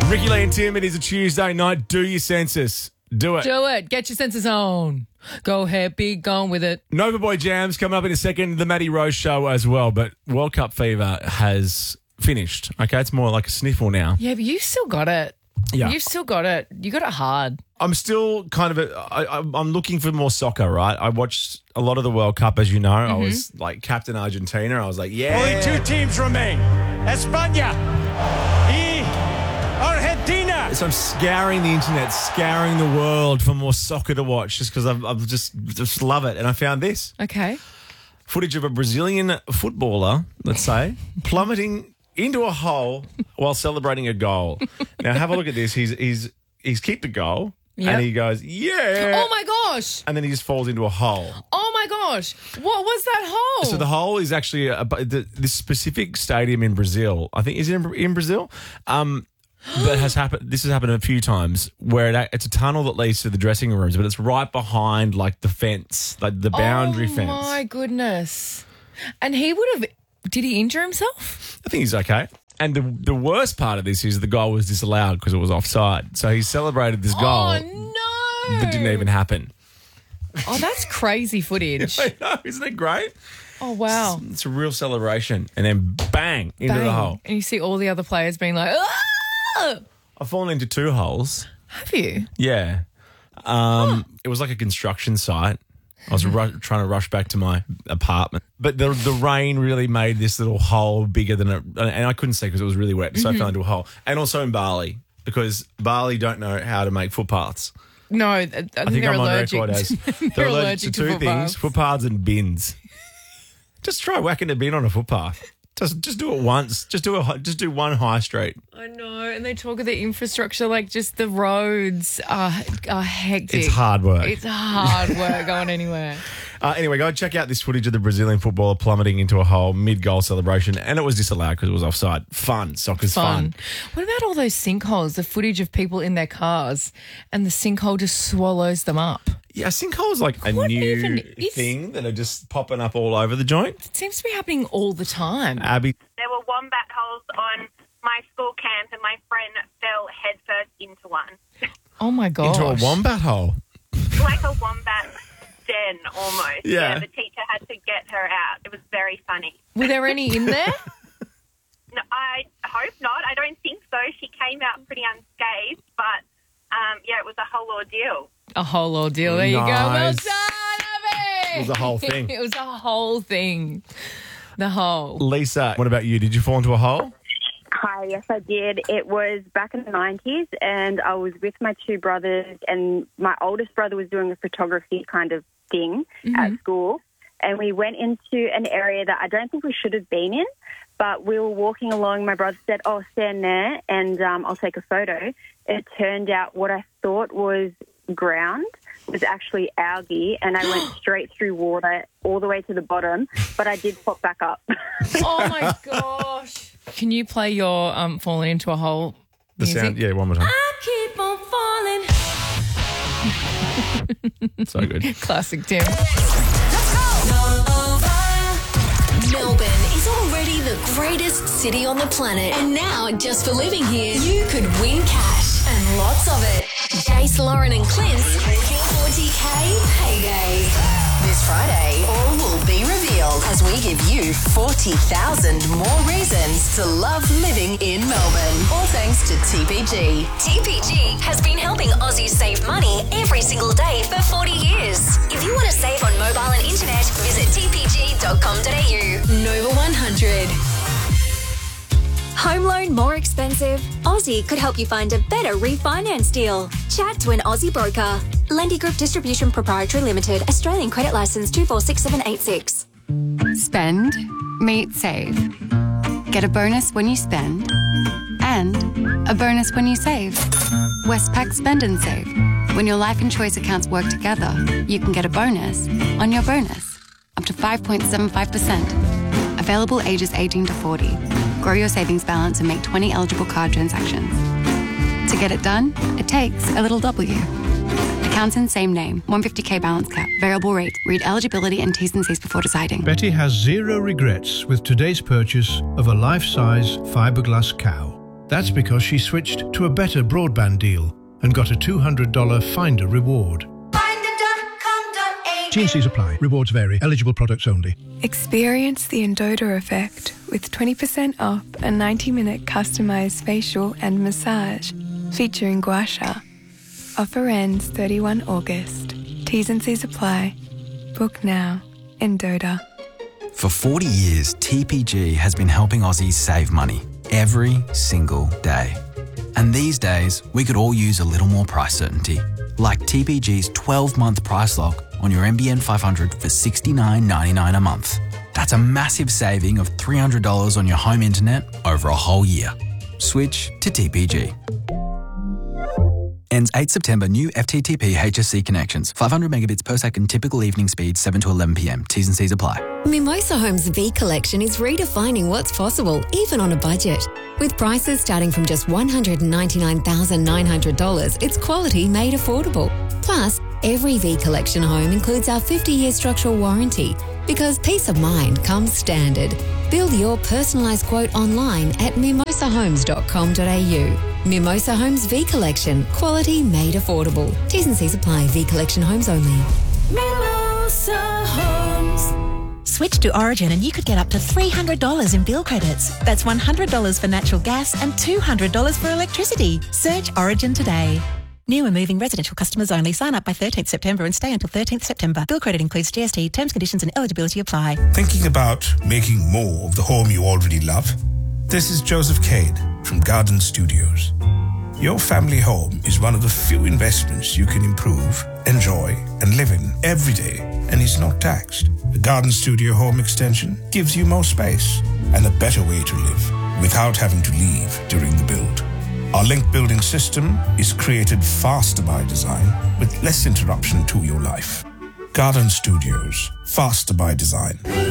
Ricky Lee and Tim, it is a Tuesday night. Do your census. Do it. Do it. Get your census on. Go ahead. Be gone with it. Nova Boy Jams coming up in a second. The Matty Rose Show as well. But World Cup fever has finished. Okay, it's more like a sniffle now. Yeah, but you still got it. Yeah. You've still got it. You got it hard. I'm still kind of I'm looking for more soccer, right? I watched a lot of the World Cup, as you know. I was like captain Argentina. I was like, yeah. Only two teams remain. España y Argentina. So I'm scouring the internet, scouring the world for more soccer to watch just because I've just love it. And I found this. Okay. Footage of a Brazilian footballer, let's say, plummeting into a hole while celebrating a goal. Now, have a look at this. He's kicked a goal and he goes, yeah. Oh, my gosh. And then he just falls into a hole. Oh, my gosh. What was that hole? So the hole is actually this specific stadium in Brazil. I think, is it in Brazil? But this has happened a few times where it's a tunnel that leads to the dressing rooms, but it's right behind like the fence, like the boundary fence. Oh, my goodness. And did he injure himself? I think he's okay. And the worst part of this is the goal was disallowed because it was offside. So he celebrated this goal. Oh, no. That didn't even happen. Oh, that's crazy footage. I know, isn't it great? Oh, wow. It's a real celebration. And then bang, into the hole. And you see all the other players being like, ah! I've fallen into 2 holes. Have you? Yeah. It was like a construction site. I was trying to rush back to my apartment. But the rain really made this little hole bigger than it. And I couldn't see because it was really wet. So I fell into a hole. And also in Bali, because Bali don't know how to make footpaths. No, I think they're I'm allergic. on record as They're allergic to 2 things, footpaths and bins. Just try whacking a bin on a footpath. Just do it once. Just do one high street. I know, and they talk of the infrastructure like just the roads are hectic. It's hard work. It's hard work going anywhere. Anyway, go check out this footage of the Brazilian footballer plummeting into a hole mid-goal celebration, and it was disallowed because it was offside. Fun. Soccer's fun. What about all those sinkholes, the footage of people in their cars, and the sinkhole just swallows them up? Yeah, sinkhole is like a new thing that are just popping up all over the joint. It seems to be happening all the time. Abby? There were wombat holes on my school camp and my friend fell headfirst into one. Oh, my gosh. Into a wombat hole? Like a wombat den almost. Yeah. The teacher had to get her out. It was very funny. Were there any in there? No, I hope not. I don't think so. She came out pretty unscathed, but it was a whole ordeal. A whole ordeal. There you go. Well Nice. done, Abby. It was a whole thing. It was a whole thing. The whole. Lisa, what about you? Did you fall into a hole? Hi, yes, I did. It was back in the 90s, and I was with my 2 brothers, and my oldest brother was doing a photography kind of thing at school, and we went into an area that I don't think we should have been in, but we were walking along. My brother said, "Oh, stand there, and I'll take a photo." It turned out what I thought was ground was actually algae, and I went straight through water all the way to the bottom, but I did pop back up. Oh, my gosh. Can you play your falling into a hole music? Sound, yeah, one more time. I keep on falling. So good. Classic, Tim. Melbourne is already the greatest city on the planet. And now, just for living here, you could win cash and lots of it. Jace, Lauren and Clint's 40K payday. This Friday, all will be revealed as we give you 40,000 more reasons to love living in Melbourne. All thanks to TPG. TPG has been helping Aussies save money every single day for 40 years. If you want to save on mobile and internet, visit tpg.com.au. Nova 100. Home loan more expensive? Aussie could help you find a better refinance deal. Chat to an Aussie broker. Lendy Group Distribution Proprietary Limited, Australian Credit Licence 246786. Spend, meet, save. Get a bonus when you spend and a bonus when you save. Westpac Spend and Save. When your life and choice accounts work together, you can get a bonus on your bonus, up to 5.75%. Available ages 18 to 40. Grow your savings balance and make 20 eligible card transactions. To get it done, it takes a little W. Accounts in same name, 150k balance cap, variable rate. Read eligibility and T's and C's before deciding. Betty has zero regrets with today's purchase of a life-size fiberglass cow. That's because she switched to a better broadband deal and got a $200 Finder reward. T&Cs apply. Rewards vary. Eligible products only. Experience the Endota effect with 20% off a 90-minute customised facial and massage featuring gua sha. Offer ends 31 August. T's and C's apply. Book now. Endota. For 40 years, TPG has been helping Aussies save money every single day. And these days, we could all use a little more price certainty, like TPG's 12-month price lock on your NBN 500 for $69.99 a month. That's a massive saving of $300 on your home internet over a whole year. Switch to TPG. Ends 8 September. New FTTP HSC connections. 500 megabits per second. Typical evening speed 7 to 11 p.m. T's and C's apply. Mimosa Homes V Collection is redefining what's possible, even on a budget. With prices starting from just $199,900, it's quality made affordable. Plus, every V Collection home includes our 50-year structural warranty, because peace of mind comes standard. Build your personalised quote online at mimosahomes.com.au. Mimosa Homes V Collection. Quality made affordable. T's and C's apply. V Collection homes only. Mimosa Homes. Switch to Origin and you could get up to $300 in bill credits. That's $100 for natural gas and $200 for electricity. Search Origin today. New and moving residential customers only. Sign up by 13th September and stay until 13th September. Bill credit includes GST. Terms, conditions and eligibility apply. Thinking about making more of the home you already love? This is Joseph Cade from Garden Studios. Your family home is one of the few investments you can improve, enjoy and live in every day, and is not taxed. The Garden Studio Home Extension gives you more space and a better way to live without having to leave during the build. Our link building system is created faster by design with less interruption to your life. Garden Studios, faster by design.